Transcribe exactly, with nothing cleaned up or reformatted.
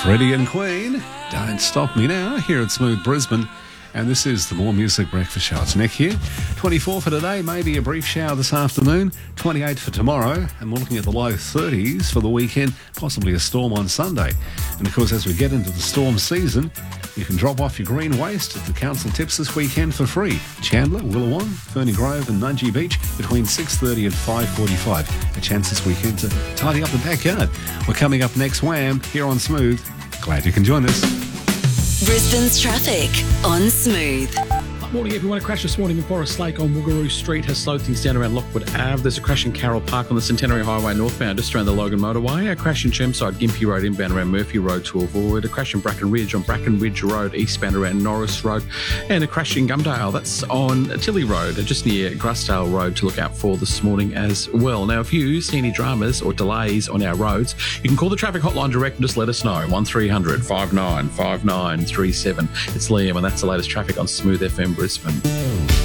Freddie and Queen, Don't Stop Me Now, here at Smooth Brisbane. And this is the More Music Breakfast Show. It's Nick here. twenty-four for today, maybe a brief shower this afternoon. twenty-eight for tomorrow. And we're looking at the low thirties for the weekend, possibly a storm on Sunday. And of course, as we get into the storm season, you can drop off your green waste at the council tips this weekend for free. Chandler, Willawong, Ferny Grove and Nungi Beach between six thirty and five forty-five. A chance this weekend to tidy up the backyard. We're coming up next, Wham, here on Smooth. Glad you can join us. Brisbane's traffic on Smooth. Morning, everyone. A crash this morning in Forest Lake on Woogaroo Street has slowed things down around Lockwood Avenue. There's a crash in Carroll Park on the Centenary Highway northbound, just around the Logan motorway. A crash in Chermside, Gympie Road inbound around Murphy Road to avoid. A crash in Bracken Ridge on Bracken Ridge Road eastbound around Norris Road. And a crash in Gumdale, that's on Tilly Road, just near Grassdale Road, to look out for this morning as well. Now, if you see any dramas or delays on our roads, you can call the traffic hotline direct and just let us know. one three hundred, five nine five nine three seven. It's Liam, and that's the latest traffic on Smooth F M Brisbane.